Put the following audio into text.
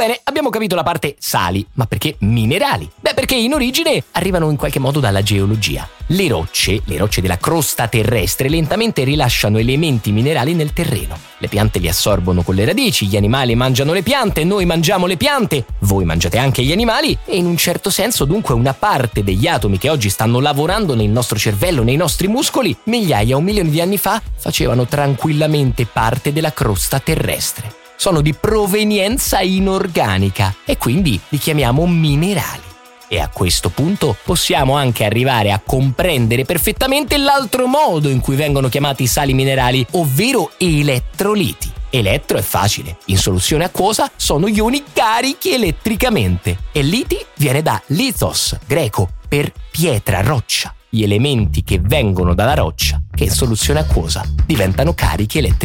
bene, abbiamo capito la parte sali, ma perché minerali? Beh, perché in origine arrivano in qualche modo dalla geologia. Le rocce della crosta terrestre lentamente rilasciano elementi minerali nel terreno. Le piante li assorbono con le radici, gli animali mangiano le piante, noi mangiamo le piante, voi mangiate anche gli animali e in un certo senso dunque una parte degli atomi che oggi stanno lavorando nel nostro cervello, nei nostri muscoli, migliaia o milioni di anni fa facevano tranquillamente parte della crosta terrestre. Sono di provenienza inorganica e quindi li chiamiamo minerali. E a questo punto possiamo anche arrivare a comprendere perfettamente l'altro modo in cui vengono chiamati sali minerali, ovvero elettroliti. Elettro è facile, in soluzione acquosa sono ioni carichi elettricamente. E liti viene da lithos, greco, per pietra, roccia. Gli elementi che vengono dalla roccia, che in soluzione acquosa diventano carichi elettrici.